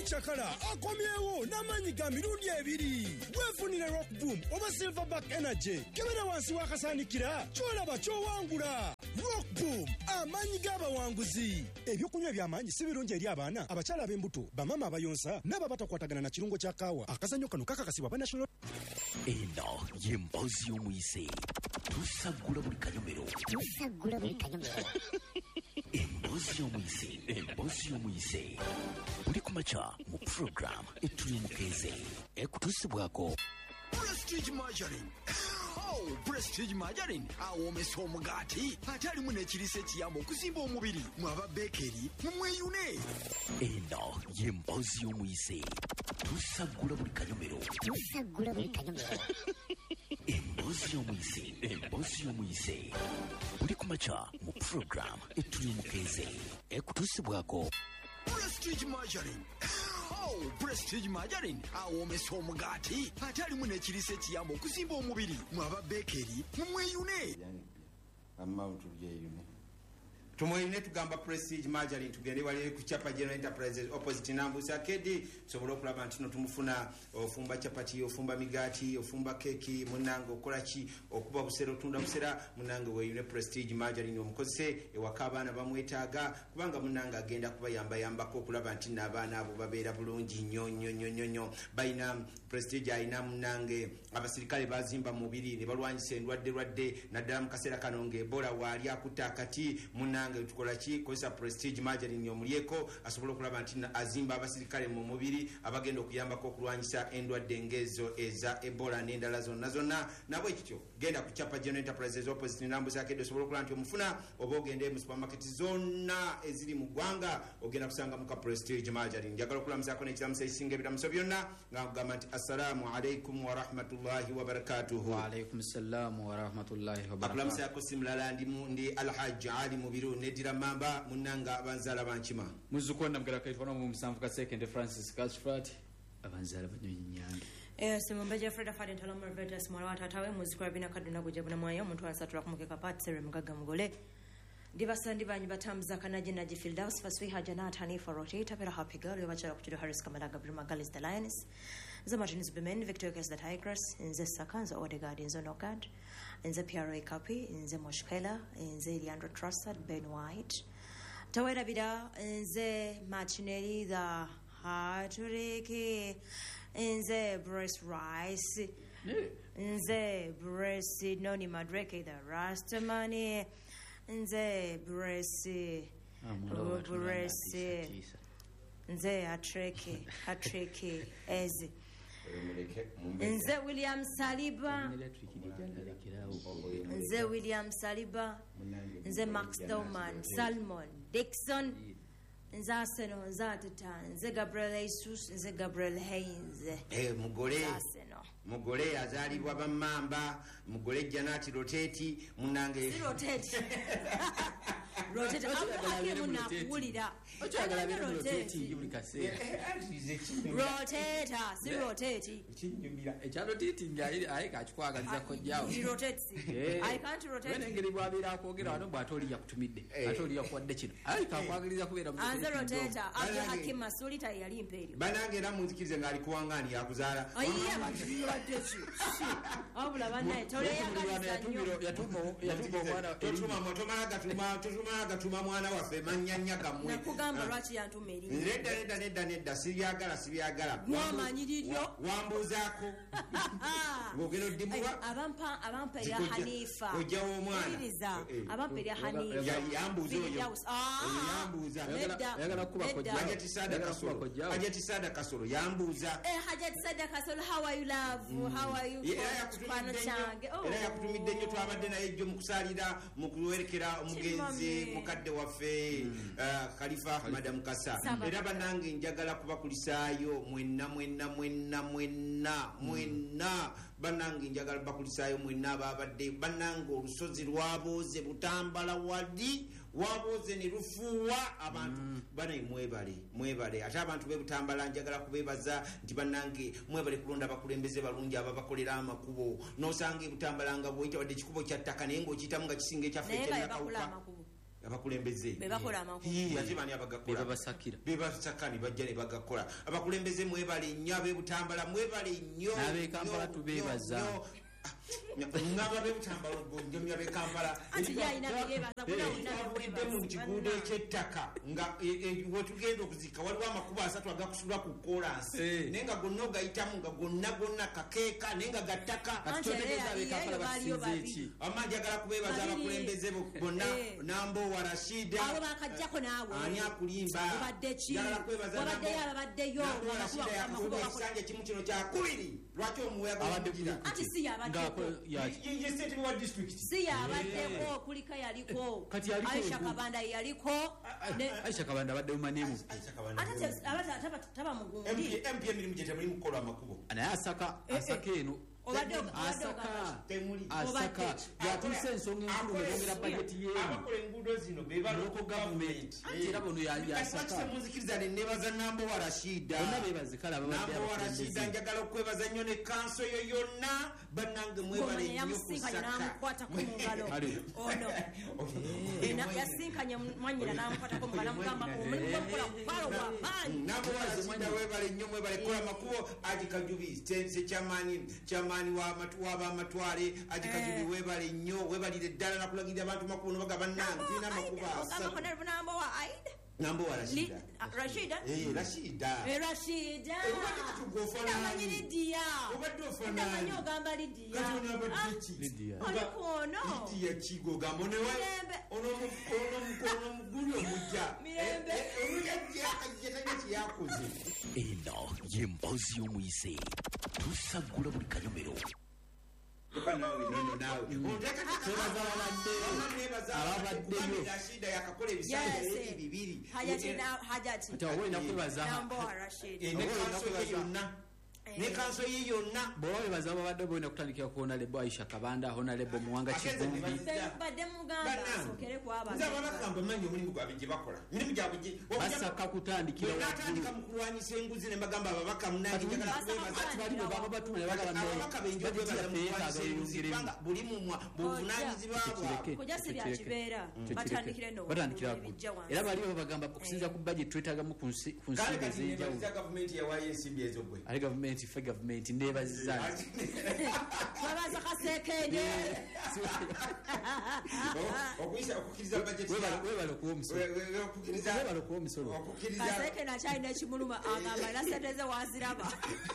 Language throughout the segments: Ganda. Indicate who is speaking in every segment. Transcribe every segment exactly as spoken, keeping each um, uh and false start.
Speaker 1: Chakala akomyewo n'amanyi ga mirundi ebiri. Weefunire Rock Boom oba Silverback Energy. Kebera wansi wakasanikira kyolaba kyowangula. Rock Boom amanyi g'abawanguzi. Ebyokunywa by'amaanyi si birungi eri abaana, abakyala ab'embuto, bamama abayonsa n'ababatakwatagana na kirungo kya kaawa. Akazannyo kano kakakasibwa ba National.
Speaker 2: Eno y'emboozi y'omuyise. Tusagula buli kanyomero.
Speaker 3: Tusagula buli kanyomero.
Speaker 2: Emboozi y'omuyise. Emboozi y'omuyise. Buli kumakya mu program etuli mukeeze. Ekutuusibwako
Speaker 4: Prestige Margarine. Oh, Prestige Margarine. Awomesa omugaati. Ate alimu n'ekiriisa ekiyamba okuzimba omubiri. Mwaba bekeri mumweyune.
Speaker 2: Eno y'emboozi y'omuyise. Tusagula buli kanyomero.
Speaker 3: Tusagula buli kanyomero.
Speaker 2: Emboozi y'omuyise. Emboozi y'omuyise. Buli kumakya mu program etuli mukeeze. Ekutuusibwako
Speaker 4: Prestige Margarine. Oh, Prestige Margarine. Awomesa omugaati. Ate alimu n'ekiriisa ekiyamba okuzimba omubiri. Mwaba bekeri mumweyune.
Speaker 5: Amma utujeyune. Tumweyune tugamba Prestige Margarine tugende wali ku Chapa General Enterprises opposite Nambusa Kedi. Sobola okulaba nti no tumufuna ofumba chapati, ofumba migati, ofumba keki, munango okolachi, okuba busero tunda busera, munango weyune Prestige Margarine omukozese ewaka abaana bamwetaaga kubanga munanga agenda kuba yamba yamba ko kulaba nti n'abaana abo babeera bulungi nnyo nnyo nnyo nnyo nnyo. Bayina Prestige ayina munange abasirikale bazimba mubiri ne balwanyisa endwadde lwadde naddala mu kaseera kano ng'Ebola waali akuta akati munange tukola ki kozesa Prestige Margarine omulyeko asobola okulaba nti azimba abasirikale mu mubiri abagenda okuyambako okulwanyisa endwadde ngezo eza Ebola n'endala zonna zonna. Nabwe kityo genda ku Chapa General Enterprises opposite Nambusa Kedi osobola okulaba nti omufuna oba ogende mu supermarket zonna eziri mu ggwanga ogenda kusanga muka Prestige Margarine. Njagala okulamusako n'ekiramusa ekisinga ebiramuso byonna nga nkugamba nti assalamu alaikum wa rahmatullahi wa barakatuhu.
Speaker 6: Wa alaikum assalam wa rahmatullahi wa barakatuhu.
Speaker 5: Akulamusako simulala ndi Alhaji Ali Mubiru nedira mamba munanga abanzala bankima
Speaker 6: muzukonda mgala kaitwana mu musanvu ka second Francis Casfrat abanzala banyinyange
Speaker 7: eh simombe Jeffrey Fadi Ntalama Vedas Mwalata tawe muzikwa bina kaduna kujabuna mwayo muntu asatula kumukeka pat sere mugaga mugole Divasandi banyu batamza kanaje na Field House faswi haja na tani for rotate apera happy girl yabachara kutudo Harris Kamalaga Brima Galis the Lioness the Martins Bemen Victor Kes the Tigers in the Sakanza Odegaard in Zonokad in the P R A copy in the Moshkela in the Leandro Trussard Ben White Tawera Vida in the Machinelli the Hatureke in the breast rice in the breast noni madreke the Rastamani nze bresi bresi nze atreke atreke ezi nze William Saliba nze William Saliba nze Max Dauman Salmon Dixon nze Arsenal nze Atata nze Gabriel Jesus nze Gabriel Haynes
Speaker 5: eh mugole mugole yazalibwa bamamba mugole Janati Roteti munange
Speaker 7: si Roteti Roteti abake munakulira
Speaker 6: ochagala Roteti yuli kaseera
Speaker 7: Roteta si Roteti
Speaker 6: kinyumira ekyalo titi ngali ayi kachikwagaliza kojjawo
Speaker 7: ni Roteti I can't rotate
Speaker 6: wene ngeri bwabira akwogera wano bwatoli yakutumidde atoli yakwadde kino ayi kakwagaliza kubeera mu
Speaker 7: anze Roteta abya Hakim Masulita yali imperial
Speaker 5: banange era munzikirize ngali kuwangani yakuzala
Speaker 7: ayiya bakiwaddechi abula banaye tole yagaliza nnyo
Speaker 6: yatumo yatumo mwana
Speaker 5: totuma motomala gatuma totuma gatuma mwana waffe manyanya kamwe
Speaker 7: nakugamba lwaki yantuma eri
Speaker 5: nedda nedda nedda nedda sibyagala sibyagala
Speaker 7: mwamanyiriryo
Speaker 5: wambuzaako ngogeno dibuwa
Speaker 7: abampa abampa ya Hanifa
Speaker 5: ojja w'omwana
Speaker 7: abampa ya Hanifa
Speaker 5: yambuza oyo yambuza
Speaker 6: yagala kuba kojja
Speaker 5: Hajati Sada Kasolo Hajati Sada Kasolo yambuza
Speaker 7: eh Hajati Sada Kasolo how are you love how are you
Speaker 5: pana change era yakutumidde nnyo twabadde naye ejjo mu kusalira mu kuwerekera omugenzi mukadde waffe Khalifa Ahmad Mukasa era banange njagala kubakulisaayo mwenna mwenna mwenna mwenna mwenna banange njagala bakulisaayo mwenna ababadde banange olusozi lwaboze Butambala wali waboze ne lufuwa abantu banayi mwebale mwebale ate abantu be Butambala njagala kubebaza nti banange mwebale kulonda bakulembeze balungi ababakolera amakubo nosanga Butambala nga bwoyita wadde kikubo kya ttaka naye ng'okiyitamu nga kisinga ekyaffe
Speaker 7: ekyenakakubo
Speaker 5: abakulembeze
Speaker 7: bebakola amakulu
Speaker 5: ate bani abagakola
Speaker 6: bebabasakira
Speaker 5: bebasakani bajja ne bagakola abakulembeze mwebale nnyo ab'ebutambala mwebale nnyo
Speaker 6: n'ab'ekampala tubeebaza
Speaker 5: ngaba b'ebutambala njomya b'ekampala avudde mu kiguudo ekyettaka nga wetugenda okuzika waliwo amakubo asatu agakusulwa ku kolansi naye nga gonna ogayitamu nga gonna gonna kakeeka naye nga gattaka amaanyi agala kubeebaza abakulembeze bonna Nambowa Rashida ani akulimba agala kwebaza Nambowa Rashida yakuba ekisanja kimu kino kyakubiri lwaki omuweaga wa district
Speaker 7: si yabaddeko kulika yaliko Aisha Kabanda yaliko
Speaker 6: Aisha Kabanda abadde mumanemu
Speaker 7: ate taba mugundi
Speaker 5: M P emirimu gye temuli mukola amakubo
Speaker 6: naye asaka asaka eno asaka asaka yatuse ensonga enkulu nebongera bajeti yeemu
Speaker 5: abakola enguudo zino
Speaker 6: local government era bono yasaka
Speaker 5: munzikiriza ne nebaza Nambowa Rashida
Speaker 6: bonna beebazikala
Speaker 5: Nambowa Rashida njagala okwebaza nnyo ne kanso yo yonna bannange mwebale nnyo kusaka
Speaker 7: yasinkanye mwanyira namukwatako mugala mugamba omulimu gwamukola kukwalo gwa maanyi
Speaker 5: Nambowa Rashida webale nnyo mwebale kola makubo Ajikajubi tense chamani chamani w'abamatwale Ajikajubi webale nnyo webalire ddala nakulagirira abantu makubo no bagaba nnange tulina amakubo asatu Nambowa Rashida
Speaker 7: Rashida
Speaker 5: eh Rashida
Speaker 7: eh Rashida
Speaker 5: tugofana
Speaker 7: Lydia
Speaker 5: obadde ofana
Speaker 7: ndamanyi ogamba Lydia
Speaker 5: kati ono abadde
Speaker 6: Lydia
Speaker 7: olikono
Speaker 5: Lydia Kigo gamba ono ono ono mukono mugulyo mujja
Speaker 7: mirembe
Speaker 5: omujja ajja kiyakoze
Speaker 2: eno y'emboozi y'omuyise tusagula buli kanyomero
Speaker 5: ababaddeyo Rashida yakakola ebisale bibiri
Speaker 7: hajati
Speaker 6: olina kwebaza
Speaker 7: Nambowa Rashida
Speaker 5: ne kanso ye yonna ne kanso ye yonna
Speaker 6: bw'oba bebaza ababadde boyina kutandikira ku Honorable Aisha Kabanda Honorable Muwanga Kivumbi
Speaker 7: badde mugamba asokere kwaba
Speaker 5: nzaba bakamba manyi omulimu gwabwe gye bakola mirimu gyabwe gye
Speaker 6: basaka kutandikira
Speaker 5: watandika mu kulwanyisa enguzi ne bagamba ababaka munange njagala kubebaza
Speaker 6: bali bwe baba batuma ne bagaba
Speaker 5: ababaka benjo bebaza mu kulwanyisa enguzi kubanga buli mumwa buvunaanyizibwa bwabwe
Speaker 7: kujja si bya kibeera batandikire no
Speaker 6: batandikira era bali bo bagamba okusinza ku budget twetagamu ku nsigo ez'enjawulo
Speaker 5: gavumenti yawayo ensimbi ezo gwe
Speaker 6: ali gavumenti fe gavumenti neebaziza
Speaker 7: babaza kasekende
Speaker 5: okukiriza budget
Speaker 6: webale okuwa omusolo
Speaker 7: kaseke nakyalina ekimuluma agamba era sente ze waziraba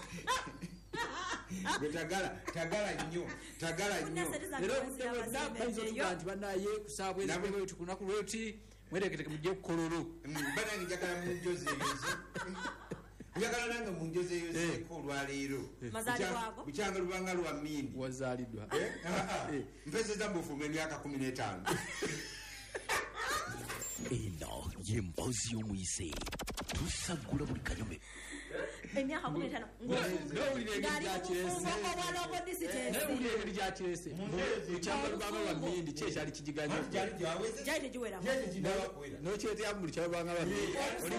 Speaker 5: tagala tagala nnyo tagala nnyo
Speaker 6: era obudde bwonna bayinza okuga nti bannaye kusaabwezibwebwetu kunaku lweti mwereketeke mujje kukololo
Speaker 5: banange njagala munjozi eyoze njagala nange munjozi eyozeeko olwaleero bukyanga lubanga lwa mindi
Speaker 6: wazaaliddwa
Speaker 5: mpezeza mbufumu emyaka kumi n'etaano
Speaker 2: eno y'emboozi y'omuyise tusagula buli kanyomero
Speaker 7: emyaka kumi n'etaano
Speaker 6: ngeri gyakirese bukyanga lubanga lwa mindi ki ekyali kigiganyo
Speaker 7: gyali tegiweramu
Speaker 6: nokyetera buli kyalo lubanga lwa mindi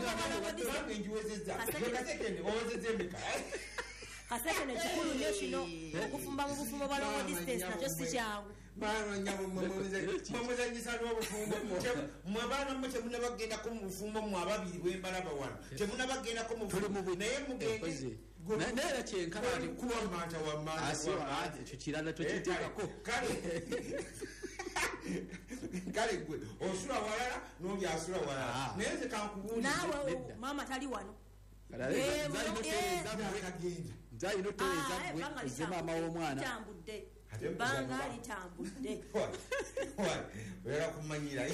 Speaker 7: kasekene kikulu nnyo kino okufumba mu bufumbo bwa longo distance nakyo si kyangu
Speaker 5: mwemuzanyisa n'obufumbo mwebaana mwe temunabagendako mu bufumbo mwe ababiri bwembalaba wano temunabagendako mu bufumbo naye mugende
Speaker 6: naera kyenkana
Speaker 5: kuba manta wa manta
Speaker 6: ekyo kirala tokiteekako
Speaker 5: kale gwe osula walala n'oli asula walala naye nze kankubuulire
Speaker 7: naawe maama tali wano
Speaker 6: nzalina otereza gwe oze maama w'omwana
Speaker 7: tambudde banga litambudde
Speaker 5: era kumanyira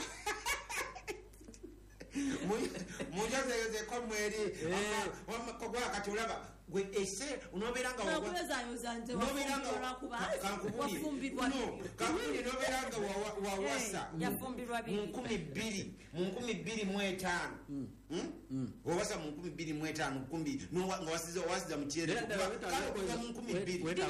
Speaker 5: munjozeyozeko mweri kogwa kati olaba gwe ese unoberanga kankubuli noberanga wawasa mu nkumi bbiri mu nkumi bbiri mu etaano wawasa mu nkumi bbiri mu etaano nga wasiza mu kyerekuva mu nkumi bbiri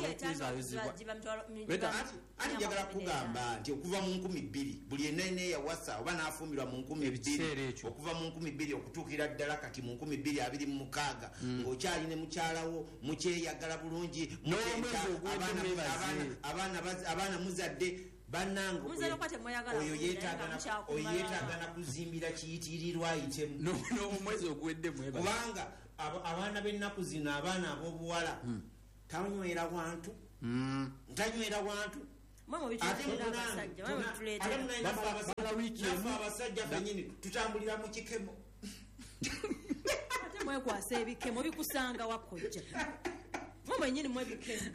Speaker 5: ati njagala kugamba nti okuva mu nkumi bbiri buli enene yawasa oba nafumbirwa mu nkumi bbiri okuva mu nkumi bbiri okutuukira ddala kati mu nkumi bbiri abiri mu mukaaga ng'okyali ne mukyalawo mukyeyagala bulungi abaana muzadde bannange
Speaker 7: Muzalo kwate moyagala
Speaker 5: oyo
Speaker 7: kuwulira,
Speaker 5: yeetagana
Speaker 7: nga mukyakuma.
Speaker 5: oyo yeetagana kuzimbira kiyitirirwa ayitemu
Speaker 6: no no mwezi ogwedde mweba
Speaker 5: kubanga abo- abaana b'ennaku zino abaana ab'obuwala tanywera wantu tanywera wantu
Speaker 7: Mwe mu
Speaker 5: ate
Speaker 7: bituleetera
Speaker 5: munange
Speaker 7: abasajja, mwe mu bituleetera.
Speaker 5: ate munange naffe
Speaker 6: bala wiiki
Speaker 5: abasajja-
Speaker 6: emu.
Speaker 5: naffe abasajja fenyini tutambulira mu kikemo
Speaker 7: Ate mwekwasa ebikemo bikusanga wakojja. Mwe mwennyini mwe bikemo.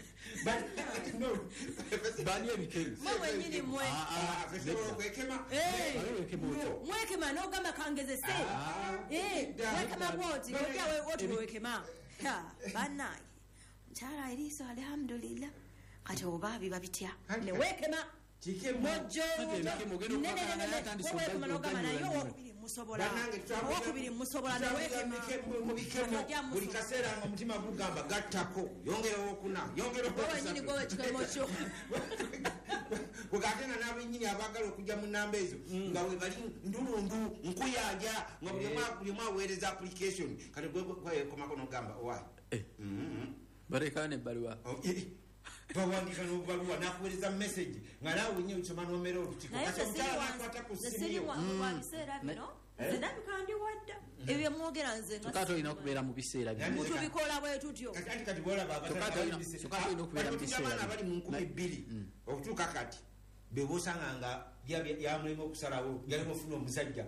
Speaker 6: bani ebikenge
Speaker 7: Mwe mwennyini mwe.
Speaker 5: kwekema
Speaker 7: Eh.
Speaker 6: ebikenge
Speaker 7: Mwekema n'ogamba kangezese. Eh, mwekema bwoti ng'ojja woti wewekema. Ha, bannaye. Mukyala eriiso alhamdulillah. Kati oba biba bitya. Ne weekema.
Speaker 5: kikemo
Speaker 7: Mojjo.
Speaker 6: Kati ebikemo ogenda okwakala naye atandise
Speaker 7: Weekema n'ogamba naye
Speaker 6: oganyula
Speaker 7: owokubiri musobola.
Speaker 5: bannange
Speaker 7: Owokubiri musobola ne weekema.
Speaker 5: mu bikemo buli kaseera nga omutima gugamba gattako yongera owokuna yongera
Speaker 7: Gwe wennyini gwe wekikemo kyo.
Speaker 5: bwekatena n'abenyini abaagala okujja mu namba ezo nga we bali ndulundu nkuyanja nga buli omu- buli omu aweereza application kati gwekomako nogamba owa
Speaker 6: balekana nebbaluwa
Speaker 5: bawandika n'obubaluwa nakuweereza message nga naawe wenyewe osoma nomera olutiko
Speaker 7: Naye
Speaker 5: kati omukyala nakwata ku simu yo
Speaker 7: wa biseera bino nze ndabika ndi wadda ebyo byemwogera nze nga
Speaker 6: kyokka tolina okubeera mu biseera bino
Speaker 7: tubikola bwe tutyo.
Speaker 5: kati anti kati bolaba
Speaker 6: Kyokka tolina- kyokka tolina okubeera mu biseera
Speaker 5: abaana
Speaker 6: bino.
Speaker 5: abali mu nkumi bbiri okutuuka kati bebosanga nga yab- yamulema okusalawo yalema ofuna omusajja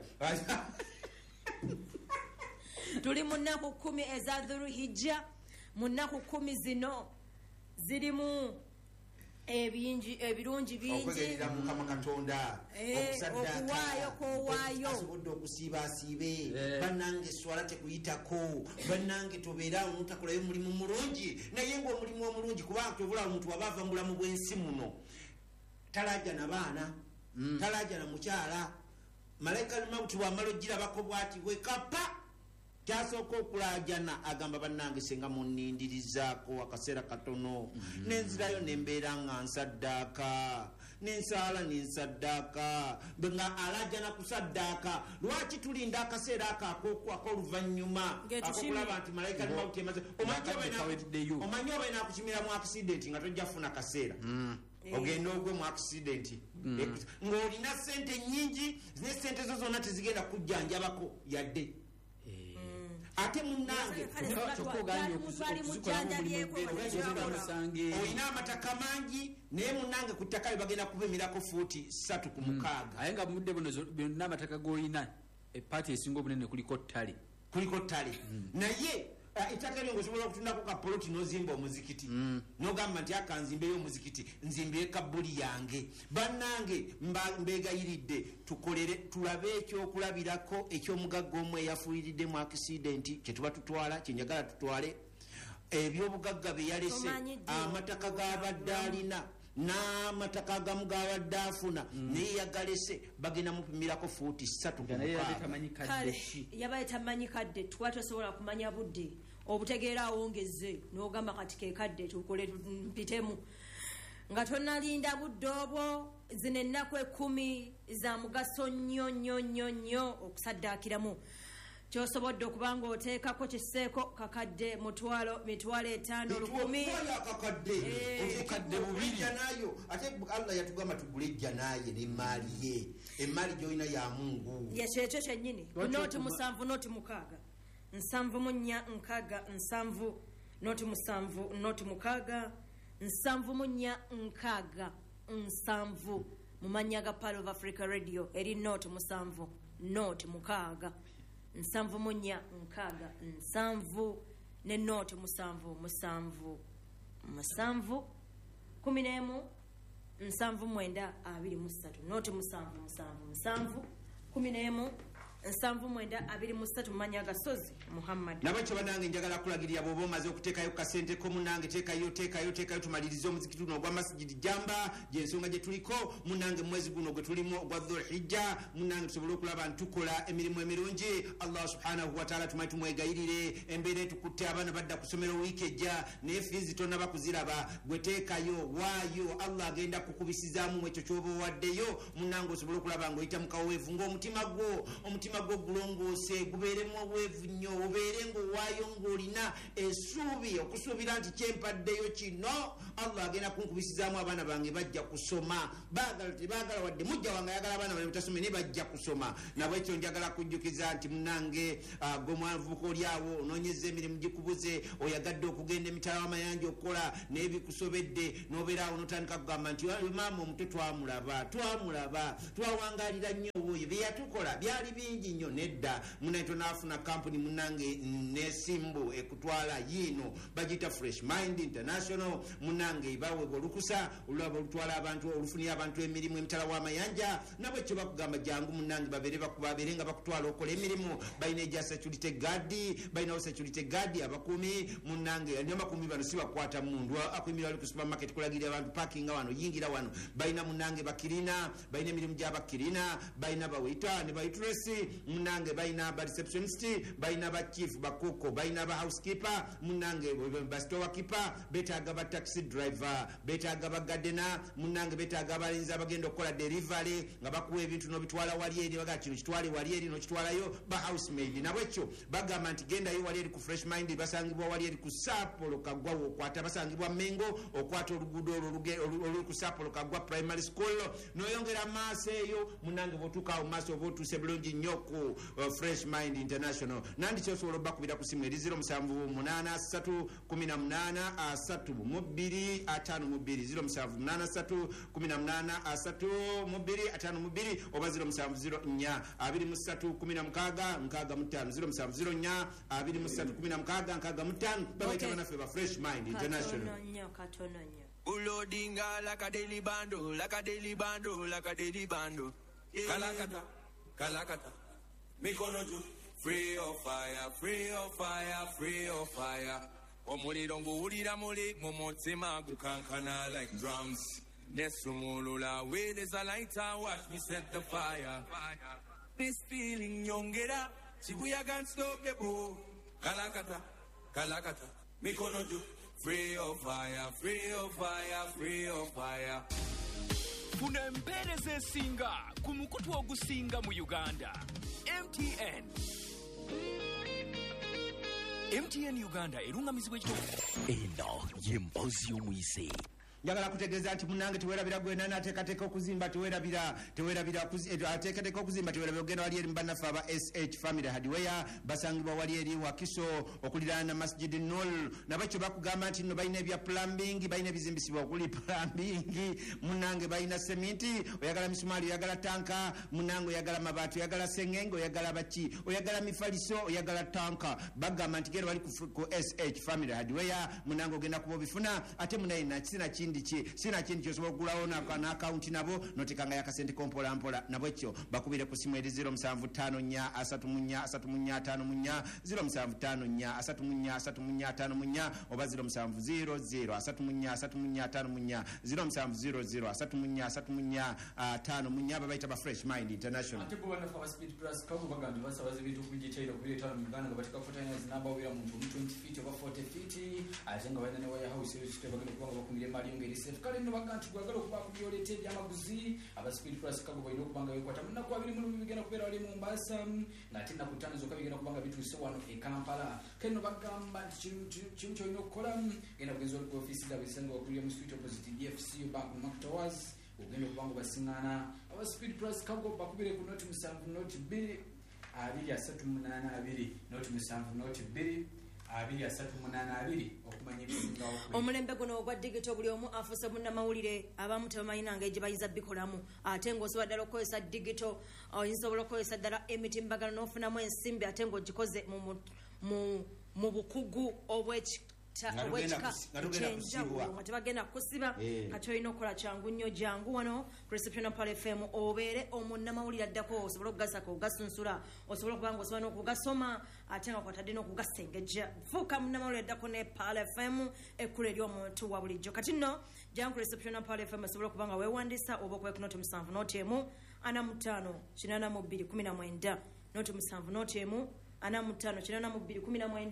Speaker 7: Tuli mu nnaku kkumi eza dhulhijja. Mu nnaku kkumi zino zirimu ebingi ebirungi bingi.
Speaker 5: okwegerera mukama katonda
Speaker 7: Eh, okuwaayo k'owaayo.
Speaker 5: asobodde okusiibaasiibe
Speaker 6: Eh.
Speaker 5: bannange swala tekuyitako bannange tobeeraawo notakolayo mulimu mulungi naye ngaomulimu omulungi kubanga tobula omuntu waba ava mu bulamu bw'ensi muno talajja na baana talajja na mukyala malayika mauti wamala ogirabako bwati wekapa kyasooka okulajana agamba bannange senga munindirizaako akaseera katono nenzirayo nembeera nga nsaddaaka nensaala nensaddaaka nga alajana kusaddaaka lwaki tulinda akaseera ako ak'oluvannyuma
Speaker 7: Ng'etushimye.
Speaker 5: akokulaba nti malayika mauti emaze
Speaker 6: Nakaweddeyo.
Speaker 5: omanyi oba ina kukimira mu accident nga tojja kufuna kaseera ogenda ogwe mu accident ng'olina sente nyingi ne sente zo zonna tezigenda kujjanjabako yadde ate munange
Speaker 6: kyokka oganye okuzikolamu mulimu
Speaker 5: olina amataka mangi naye munange ku ttaka lye bagenda kubimirako fuuti ssatu ku mukaaga
Speaker 6: aye nga mudde buno zo- byonna amataka g'olina epaati esinga obunene kuliko ttale
Speaker 5: kuliko ttale naye uh, ettaka lyo ngaosobola okutundako kapoloti nozimba omuzikiti nogamba nti akanzimbeyo omuzikiti nzimbire kabbuli yange bannange mba- mbegayiridde tukolere tulabe ekyokulabirako ekyomugagga omu eyafuuyiridde mu akisidenti kyetuba tutwala kyenjagala tutwale ebyobugagga beyalese
Speaker 7: Tomanyi ddi
Speaker 5: amataka gabadde alina n'amataka agamu gabadde afuna naye yagalese bagenda mupimirako fuuti ssatu ku
Speaker 6: naye yali
Speaker 5: mukaaga
Speaker 6: tamanyi kadde
Speaker 7: Kale
Speaker 6: ki
Speaker 7: yabaye tamanyi kadde tuba tosobola kumanya budde obutegeera awongeze n'ogamba kati ke kadde tukole mpitemu nga tonalinda budde obwo. Zino ennaku ekkumi za mugaso nnyo nnyo nnyo nnyo okusaddaakiramu. Kyosobodde okuba ng'oteekako kiseeko kakadde mutwalo mitwalo etaano lukumi.
Speaker 5: akakadde obukadde bubiri nayo ate Allah yatugamba tugule ejjanaye n'emaali ye emaali gyolina ya mungu
Speaker 7: Yekyekyo kyennyini noti musanvu noti mukaaga nsanvu mu nnya nkaaga nsanvu noti musanvu noti mukaaga nsanvu mu nnya nkaaga nsanvu mu mannya ga Pearl of Africa Radio eri noti musanvu noti mukaaga nsanvu mu nnya nkaaga nsanvu ne noti musanvu musanvu musanvu kumi n'emu nsanvu mwenda abiri mu ssatu noti musanvu musanvu musanvu kumi n'emu nsanvu mwenda abiri mu ssatu mu mannya gasozi Muhammad.
Speaker 5: nabakyo banange njagala kulagirira bw'oba omaze okuteekayo kasente ko munange teekayo teekayo teekayo tumalirize omuzikiti guno ogwa masjidi jamba gyensonga gye tuliko munange mwezi guno gwe tulimu ogwa dhulhijja munange tusobole okulaba nti tukola emirimu emirungi. Allah subhanahu wataala tumanyi tumwegayirire embeera etukutte abaana badda ku ssomero wiiki ejja naye fiizi tonnaba kuziraba gwe teekayo waayo Allah agenda kukubisizaamu ekyo kyoba owaddeyo munange osobole okulaba ng'oyita mu kaweevu ng'omutima gwo omutima omutima gwo gulongoose gubeeremu obwevu nnyo obeere ng'owaayo ng'olina essuubi okusuubira nti kyempaddeyo kino allah agenda kunkubisizaamu abaana bange bajja kusoma baagala tebaagala wadde mujja wange ayagala abaana bange butasome naye bajja kusoma nabwekyo njagala kujjukiza nti munange gomwavuka oliawo onoonyeza emirimu gikubuze oyagadde okugenda emitala w'amayanja okukola naye bikusobedde n'obeeraawo n'otandika kugamba nti maama omuto twamulaba twamulaba twawangalira nnyo oyo byeyatukola byali bingi nnyo nedda munaito naafuna kampuni munange nesimbu ekutwala yiino bagiyita fresh mind international munange bawebwa olukusa olulaba olutwala abantu olufunira abantu emirimu emitala w'amayanja nabwekyo bakugamba jangu munange babeere nga bakutwala okola emirimu balina eja security guard balinawo security guard abakuumi munange namakumi bano sibakwata mundu akuumira wali ku supermarket kulagirira abantu parkinga wano yingira wano balina munange bakirina balina emirimu gy'abakirina balina bawaita ne baitresi munange balina ba receptionist balina ba chief bakoko balina ba housekeeper munange ba store keeper betaaga ba taxi driver betaaga ba gardener munange betaaga abalinzi abagenda okukola delivery nga bakuwa ebintu n'obitwala wali eri baga kino kitwale wali eri n'okitwalayo ba housemaid nabwekyo bagamba nti gendayo wali eri ku fresh mind basangibwa wali eri ku sapolo kagwa okwata basangibwa mengo okwata oluguudo oluli ku sapolo kagwa primary school noyongera maaso eyo munange bwotuukaawo maaso oba otuuse bulungi nnyo ku fresh mind international nandi kyosobola obbakubira ku simu eri zero musanvu munaana asatu kumi na munaana asatu mu bbiri ataano mu bbiri zero musanvu munaana asatu kumi na munaana asatu mu bbiri ataano mu bbiri oba zero musanvu zero nnya abiri mu ssatu kumi na mukaaga nkaaga mu ttaano zero musanvu zero nnya abiri mu ssatu kumi na mukaaga nkaaga mu ttaano babaita banaffe ba fresh mind international
Speaker 7: katono nnyo
Speaker 8: Ulodinga like a daily bando, like a daily bando, like a daily bando. Kalakata, kalakata. Mikonoju, free of fire, free of fire, free of fire. Omulidongo ulira muli, momotima gukankana like drums. Nesumulula, where there's a lighter, watch me set the fire. This feeling yongera, Shibuya can't stop the boo. Kalakata, kalakata. Mikonoju. Free of fire, free of fire, free of fire.
Speaker 9: Funa empeereza esinga ku mukutu ogusinga mu Uganda. M T N. M T N Uganda erungamizibwa ekitongole.
Speaker 2: Eno y'emboozi y'omuyise.
Speaker 5: njagala kutegeeza nti munange tewerabira gwena nateekateeka okuzimba tewerabira tewerabira ateekateeka okuzimba tewerabira ogenda wali eri mubannaffe aba S H family hardware basangibwa wali eri wakiso okuliraana na masjid nol nabakyo bakugamba nti nno balina ebya plumbing balina ebizimbisibwa okuli plumbing munange balina seminti oyagala misumaali oyagala tanka munange oyagala mabaati oyagala sengenge oyagala baki oyagala mifaliso oyagala tanka bagamba nti genda wali ku S H family hardware munange ogenda kuba obifuna ate munayina kisina kindi ki sina kindi kyosobola okugulawo n'akawunti nabo notekanga yakasente kompola mpola nabwekyo bakubire ku simu eri zero musanvu ttaano nnya asatu mu nnya asatu mu nnya ataano mu nnya zero musanvu ttaano nnya asatu mu nnya asatu mu nnya ataano mu nnya oba zero musanvu zero zero asatu mu nnya asatu mu nnya ataano mu nnya zero musanvu zero zero asatu mu nnya asatu mu nnya ataano mu nnya babayita ba fresh mind international
Speaker 6: ate bo banafa ba speed plus kako bagambye basabaza ebintu okubijetaira okubireetaano mu Uganda nga batika fotanyazi namba wira mu twenty feet oba forty feet ate nga balina ne wire house ekitwe bagenda kubanga bakumira emali ngeri safe kale nno bagamba nti gwagala okuba kubyoleta ebyamaguzi aba speed plus kako balina okubanga bekwata mu nnaku abiri mu bigenda kubeera wali mu Mombasa ng'ate nnaku ttaano zokka bigenda kubanga bituuse wano e Kampala kale nno bagamba nti kimu kyolina okukola genda kugeza oli ku ofiisi zaabwe ezisenga okulira mu street opposite D F C bank mu Mark Towers ogenda okubanga basiŋŋaana aba speed plus kako bakubire ku noti musanvu noti bbiri abiri asatu munaana abiri noti musanvu noti bbiri abiri asatu munaana abiri okumanya ebisingawo
Speaker 7: omulembe guno ogwa digito buli omu afuuse munnamawulire abamu tebamanyi ngeri gye bayiza bikolamu ate ng'osobola ddala okukozesa digito oyinza okukozesa ddala emitimbagano n'ofunamu ensimbi ate ng'ogikoze mu bukugu obweki obwekika ekyenjawulo nga tebagenda kusiba kati olina okukola kyangu nnyo jangu wano reception pal F M obeere omunnamawulire addako osobole okugasaka okugasunsula osobole okuba nga osobola n'okugasoma ate nga kwatadde n'okugasengejja fuuka munnamawulire addako ne pal F M ekkulu ery'omuntu wa bulijjo kati nno jangu reception pal F M osobole okuba nga weewandisa oba okuba ku noti musanvu noti emu ana mu ttaano kinaana mu bbiri kumi na mwenda noti musanvu noti emu ana mu ttaano kinaana mu bbiri kumi na mwenda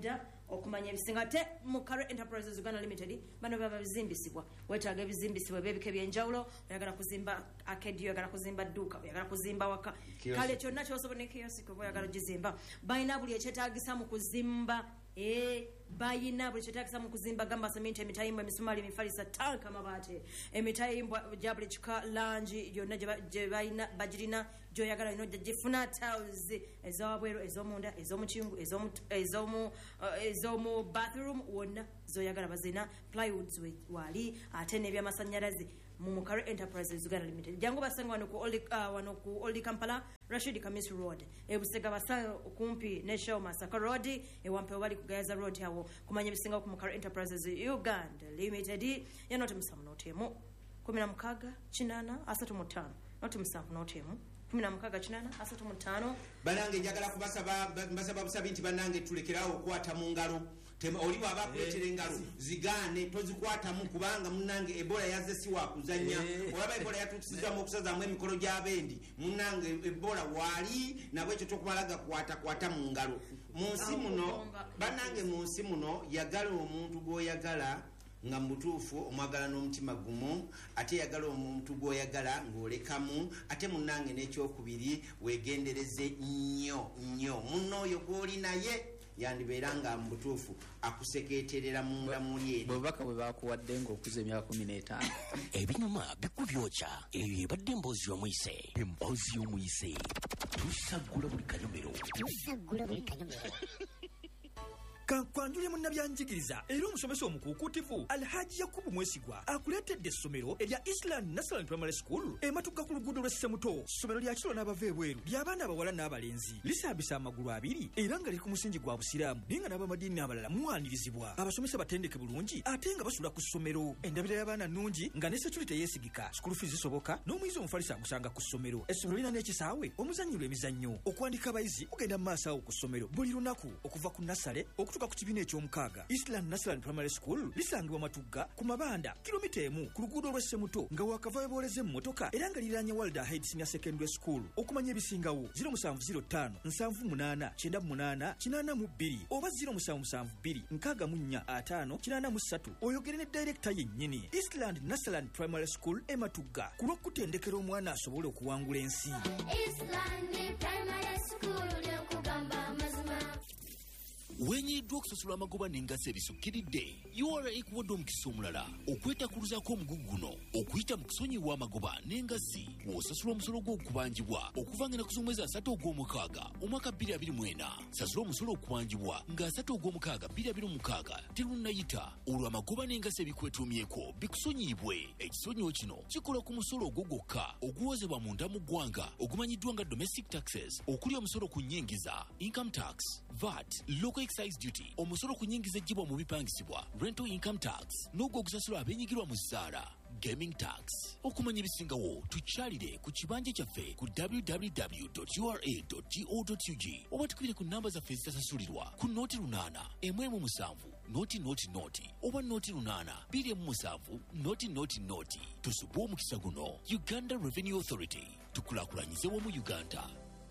Speaker 7: okumanya ebisinga te mu Curry Enterprises Uganda Limited bano baba bizimbisibwa wetaaga ebizimbisibwa bebike byenjawulo oyagala kuzimba arcade oyagala kuzimba dduuka oyagala kuzimba waka kale kyonna kyosobola ne kiosk oyagala gizimba balina buli ekyetaagisa mu kuzimba eh bayina buli kyetaagisa mu kuzimba gamba cement emitayimbwa emisumali emifalisa tanka mabaate emitayimbwa gya buli kika langi yonna gye bayina bagirina gyoyagala ino gifuna tiles ezawabweru ez'omunda ez'omukingu ez'omu ez'omu bathroom wonna zoyagala bazina plywoods wali ate n'ebyamasanyalaze mu Curry Enterprises Uganda Limited jangu basanga wano ku Old uh, wano ku Old Kampala Rashid Kamis Road ebusega basa kumpi ne Shell Masaka Road ewampe wali kugayaza road yawo kumanya bisinga ku Curry Enterprises Uganda Limited yanote musamu notemo kumi na mukaga kinana asatu mu ttaano noti musanvu notemo kumi na mukaga kinana asatu mu ttaano
Speaker 5: banange njagala kubasaba mbasaba busabi nti banange tulekerawo okwata mu ngalo tema oli baba kuletera engalo zigane tozikwata mu kubanga munange Ebola yazze siwa kuzanya olaba Ebola yatutsiza mu kusaza mu emikolo gy'abendi munange Ebola wali nabwe kyo tokumalaga kwata kwata mu ngalo munsi muno banange munsi muno yagala omuntu goyagala nga mutuufu omwagala n'omutima gumu ate yagala omuntu gwoyagala ng'olekamu ate munnange n'ekyokubiri weegendereze nnyo nnyo munno oyo gw'oli naye yandibeera nga mubutuufu akusekeeterera munda muli eri
Speaker 10: bwebaka bwe bakuwadde ng'okuza emyaka kumi n'etaano
Speaker 2: ebinyuma bikubyokya eyo ebadde emboozi y'omuyise emboozi y'omuyise tusaggula buli kanyomero
Speaker 3: tusaggula buli kanyomero
Speaker 11: kankwanjulye munnabyanjigiriza era omusomesa omukuukutivu Alhaji Yakubu Mwesigwa akuleetedde essomero erya Eastland National Primary School ematuka ku luguudo lw'Essemuto ssomero lya kiro n'abava ebweru ly'abaana abawala n'abalenzi lisaabisa amagulu abiri era nga liri ku musingi gwa busiraamu naye nga n'abamadiini abalala muwanirizibwa abasomesa batendeke bulungi ate nga basula ku ssomero endabira y'abaana nnungi nga ne security teyeesigika school fees zisoboka n'omuyizi omufalisa agusanga ku ssomero essomero lirina n'ekisaawe omuzannyirwa emizannyo okuwandika abayizi kugenda mu maaso awo ku ssomero buli lunaku okuva ku nasale tuka ku kibiina eky'omukaaga Eastland National Primary School lisangibwa Matugga ku mabanda kilomita emu ku luguudo lw'Essemuto nga wakava booleze mu motoka era nga liranye Walda Head Senior Secondary School okumanya ebisingawo zero musanvu zero ttaano nsanvu munaana kyenda munaana kinaana mu bbiri oba zero musanvu musanvu bbiri nkaaga mu nnya ataano kinaana mu ssatu oyogere ne director yennyini Eastland National Primary School e Matugga ku lw'okutendekera omwana asobole okuwangula ensi
Speaker 12: Eastland Primary School lyokugamba amazima
Speaker 2: wenyiddwa okusasula amagoba n'engassi ebisukkiridde U R A ekuwadde omukisa omulala okwetakuluzaako omugugu guno okuyita mu kusonyiwa amagoba n'engassi w'osasula omusolo gw'okubanjibwa okuva nga ennaku z'omwezi asatu ogw'omukaaga omwaka bbiri abiri mu ena sasula omusolo okubanjibwa nga asatu ogw'omukaaga bbiri abiri mu mukaaga terunnayita olwo amagoba n'engassi ebikwetuumyeko bikusonyiibwe ekisonyiwo kino kikola ku musolo ogwo gwokka oguwozebwa munda mu ggwanga ogumanyiddwa nga domestic taxes okuli omusolo ku nnyingiza income tax V A T local excise duty omusolo ku nnyingiza ejjibwa mu bipangisibwa rental income tax n'ogwo ogusasula abenyigirwa mu zzaala gaming tax okumanya ebisingawo tukyalire ku kibanja kyaffe ku w w w dot u r a dot go dot u g oba tukubire ku namba zaffe ezitasasulirwa ku nooti lunaana emu emu musanvu nooti nooti nooti oba nooti lunaana bbiri emu musanvu nooti nooti nooti tusubwe omukisa guno Uganda Revenue Authority tukulaakulanyize wamu Uganda.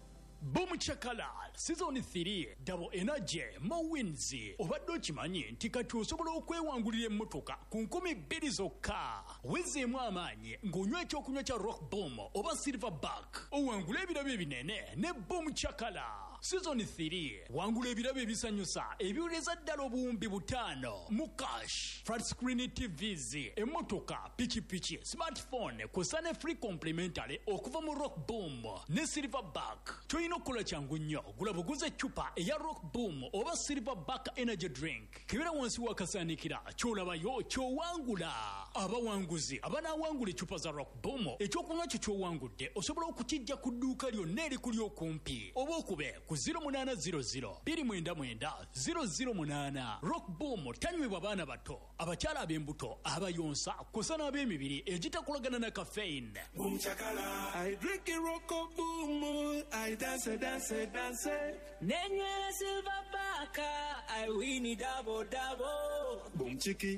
Speaker 13: Boom Chakala Season three Double Energy Mawins obadde okimanyi nti kati osobola okwewangulira emmotoka ku nkumi bbiri zokka wezeemu amaanyi ng'onywa ekyokunywa kya Rock Boom oba Silverback owangula ebirabo ebinene ne Boom Chakala Season three wangula ebirabo ebisanyusa ebiwuleza ddala obuwumbi butaano mu cash flat screen T Vs emmotoka pikipiki smartphone kusane free complimentary okuva mu Rock Boom ne Silverback Toyino kola changu nnyo gula buguze chupa eya Rock Boom oba Silverback energy drink kibera wansi wakasaanikira kyolabayo kyowangula abawanguzi abanawangula chupa za Rock Boom ekyokunywa kyo kyowangudde osobola okukijja ku dduuka lyonna erikuli okumpi oba okube ku zero munana zero zero bbiri mwenda mwenda zero zero munana Rock Boom tanywebwa baana bato abakyala ab'embuto abayonsa kusana ab'emibiri egitakolagana na caffeine.
Speaker 8: Boom Chakala I drink a Rock Boom I dance dance dance
Speaker 12: Nenywera Silverback I win double double
Speaker 8: Boom Chiki